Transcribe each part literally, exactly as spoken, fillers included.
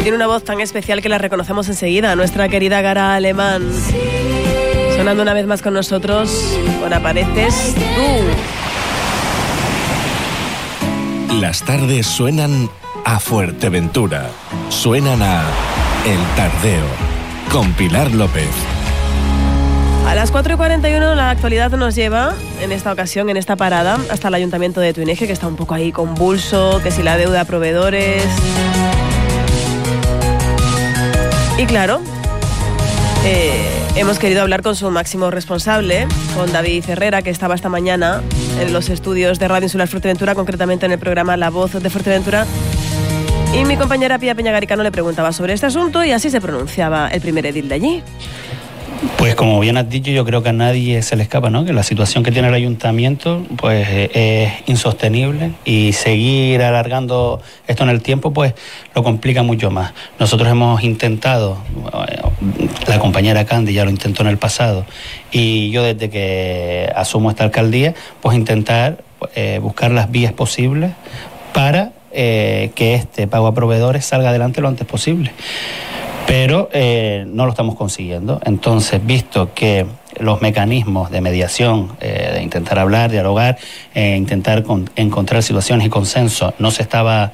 tiene una voz tan especial que la reconocemos enseguida, nuestra querida Gara Alemán. Sonando una vez más con nosotros, con Apareces tú. Las tardes suenan a Fuerteventura, suenan a El Tardeo, con Pilar López. A las cuatro y cuarenta y uno la actualidad nos lleva, en esta ocasión, en esta parada, hasta el Ayuntamiento de Tuineje, que está un poco ahí convulso, que si la deuda a proveedores. Y claro, eh, hemos querido hablar con su máximo responsable, con David Herrera, que estaba esta mañana en los estudios de Radio Insular Fuerteventura, concretamente en el programa La Voz de Fuerteventura. Y mi compañera Pía Peñagaricano le preguntaba sobre este asunto y así se pronunciaba el primer edil de allí. Pues como bien has dicho, yo creo que a nadie se le escapa, ¿no? Que la situación que tiene el ayuntamiento pues es insostenible y seguir alargando esto en el tiempo pues lo complica mucho más. Nosotros hemos intentado, la compañera Candy ya lo intentó en el pasado y yo desde que asumo esta alcaldía pues intentar eh, buscar las vías posibles para eh, que este pago a proveedores salga adelante lo antes posible. Pero eh, no lo estamos consiguiendo. Entonces, visto que los mecanismos de mediación, eh, de intentar hablar, dialogar, eh, intentar con, encontrar situaciones y consenso, no se estaba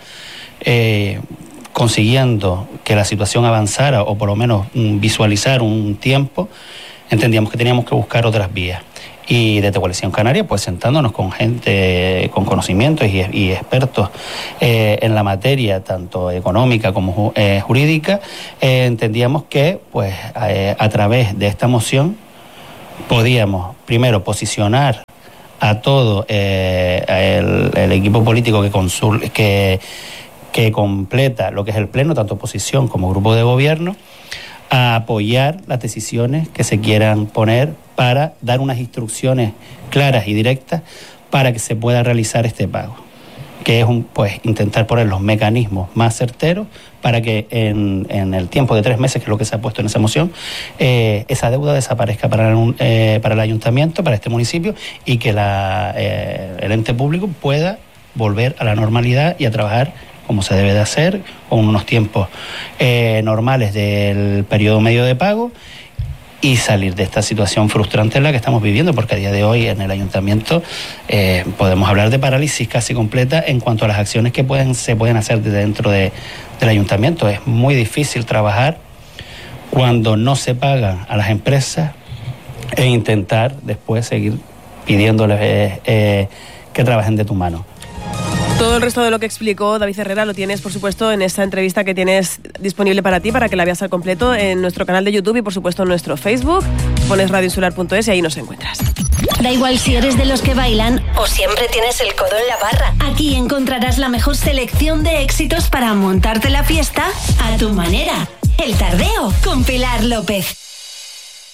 eh, consiguiendo que la situación avanzara o por lo menos mm, visualizar un tiempo, entendíamos que teníamos que buscar otras vías. Y desde Coalición Canaria, pues sentándonos con gente con conocimientos y, y expertos eh, en la materia, tanto económica como eh, jurídica, eh, entendíamos que pues eh, a través de esta moción podíamos primero posicionar a todo eh, el, el equipo político que, consul, que, que completa lo que es el Pleno, tanto oposición como grupo de gobierno, a apoyar las decisiones que se quieran poner para dar unas instrucciones claras y directas para que se pueda realizar este pago, que es un, pues intentar poner los mecanismos más certeros para que en, en el tiempo de tres meses, que es lo que se ha puesto en esa moción, eh, esa deuda desaparezca para, eh, para el ayuntamiento, para este municipio, y que la, eh, el ente público pueda volver a la normalidad y a trabajar como se debe de hacer, con unos tiempos eh, normales del periodo medio de pago, y salir de esta situación frustrante en la que estamos viviendo, porque a día de hoy en el ayuntamiento eh, podemos hablar de parálisis casi completa en cuanto a las acciones que pueden, se pueden hacer desde dentro de, del ayuntamiento. Es muy difícil trabajar cuando no se pagan a las empresas e intentar después seguir pidiéndoles eh, eh, que trabajen de tu mano. Todo el resto de lo que explicó David Herrera lo tienes, por supuesto, en esta entrevista que tienes disponible para ti, para que la veas al completo en nuestro canal de YouTube y, por supuesto, en nuestro Facebook. Pones radio insular punto es y ahí nos encuentras. Da igual si eres de los que bailan o siempre tienes el codo en la barra. Aquí encontrarás la mejor selección de éxitos para montarte la fiesta a tu manera. El Tardeo con Pilar López.